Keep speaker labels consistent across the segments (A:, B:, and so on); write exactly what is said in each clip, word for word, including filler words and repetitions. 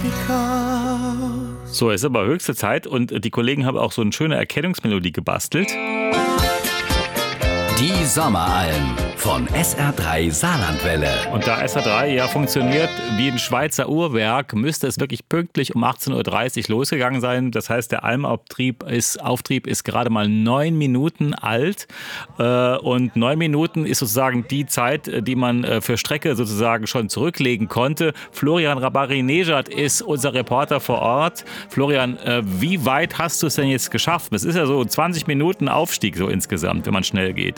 A: So, es ist aber höchste Zeit und die Kollegen haben auch so eine schöne Erkennungsmelodie gebastelt.
B: Die Sommeralm von S R drei Saarlandwelle.
A: Und da S R drei ja funktioniert wie ein Schweizer Uhrwerk, müsste es wirklich pünktlich um achtzehn Uhr dreißig losgegangen sein. Das heißt, der Almauftrieb ist, Auftrieb ist gerade mal neun Minuten alt. Und neun Minuten ist sozusagen die Zeit, die man für Strecke sozusagen schon zurücklegen konnte. Florian Rabari-Nejad ist unser Reporter vor Ort. Florian, wie weit hast du es denn jetzt geschafft? Es ist ja so zwanzig Minuten Aufstieg so insgesamt, wenn man schnell geht.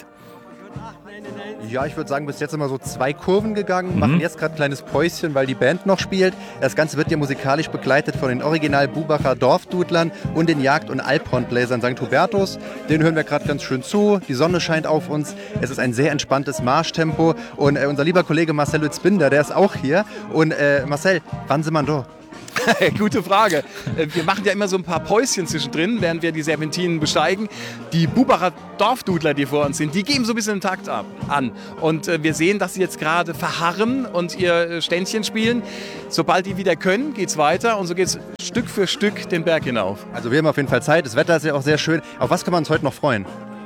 C: Ja, ich würde sagen, bis jetzt immer so zwei Kurven gegangen, mhm. machen jetzt gerade ein kleines Päuschen, weil die Band noch spielt. Das Ganze wird ja musikalisch begleitet von den Original Bubacher Dorfdudlern und den Jagd- und Alphornbläsern Sankt Hubertus. Den hören wir gerade ganz schön zu, die Sonne scheint auf uns. Es ist ein sehr entspanntes Marschtempo und äh, unser lieber Kollege Marcel Lützbinder, der ist auch hier. Und äh, Marcel, wann sind wir da?
D: Gute Frage. Wir machen ja immer so ein paar Päuschen zwischendrin, während wir die Serpentinen besteigen. Die Bubacher Dorfdudler, die vor uns sind, die geben so ein bisschen den Takt ab, an. Und wir sehen, dass sie jetzt gerade verharren und ihr Ständchen spielen. Sobald die wieder können, geht's weiter und so geht's Stück für Stück den Berg hinauf.
C: Also wir haben auf jeden Fall Zeit. Das Wetter ist ja auch sehr schön. Auf was kann man uns heute noch freuen?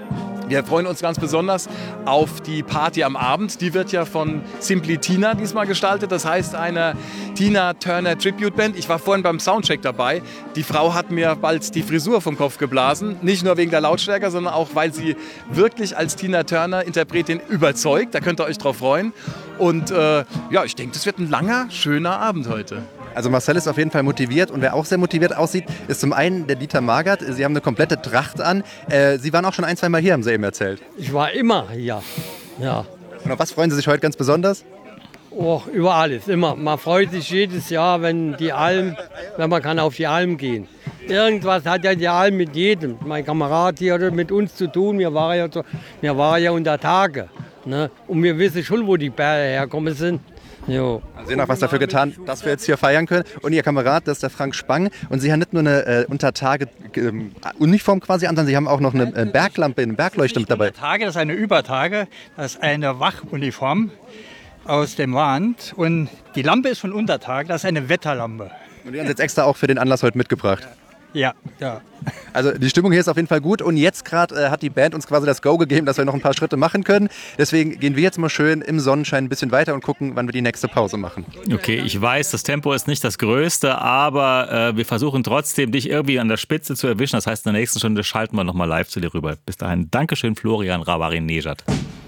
D: Wir freuen uns ganz besonders auf die Party am Abend. Die wird ja von Simply Tina diesmal gestaltet. Das heißt, eine Tina Turner Tribute Band. Ich war vorhin beim Soundcheck dabei. Die Frau hat mir bald die Frisur vom Kopf geblasen. Nicht nur wegen der Lautstärke, sondern auch, weil sie wirklich als Tina Turner Interpretin überzeugt. Da könnt ihr euch drauf freuen. Und äh, ja, ich denke, das wird ein langer, schöner Abend heute.
C: Also Marcel ist auf jeden Fall motiviert und wer auch sehr motiviert aussieht, ist zum einen der Dieter Magert. Sie haben eine komplette Tracht an. Äh, Sie waren auch schon ein, zwei Mal hier, haben Sie eben erzählt.
E: Ich war immer hier, ja.
C: Und auf was freuen Sie sich heute ganz besonders?
E: Oh, über alles, immer. Man freut sich jedes Jahr, wenn die Alm, wenn man kann auf die Alm gehen. Irgendwas hat ja die Alm mit jedem. Mein Kamerad hier hat mit uns zu tun. Wir waren ja, so, wir waren ja unter Tage. Ne? Und wir wissen schon, wo die Berge herkommen sind. Jo.
C: Sie haben auch was dafür getan, dass wir jetzt hier feiern können. Und Ihr Kamerad, das ist der Frank Spang. Und Sie haben nicht nur eine äh, Untertage-Uniform quasi an, sondern Sie haben auch noch eine äh, Berglampe, eine Bergleuchte mit dabei.
F: Untertage, das ist eine Übertage, das ist eine Wachuniform aus dem Wand. Und die Lampe ist von Untertage, das ist eine Wetterlampe.
C: Und die haben Sie jetzt extra auch für den Anlass heute mitgebracht.
F: Ja, ja.
C: Also die Stimmung hier ist auf jeden Fall gut und jetzt gerade äh, hat die Band uns quasi das Go gegeben, dass wir noch ein paar Schritte machen können. Deswegen gehen wir jetzt mal schön im Sonnenschein ein bisschen weiter und gucken, wann wir die nächste Pause machen.
A: Okay, ich weiß, das Tempo ist nicht das Größte, aber äh, wir versuchen trotzdem, dich irgendwie an der Spitze zu erwischen. Das heißt, in der nächsten Stunde schalten wir nochmal live zu dir rüber. Bis dahin, Dankeschön, Florian Rabari-Nejad.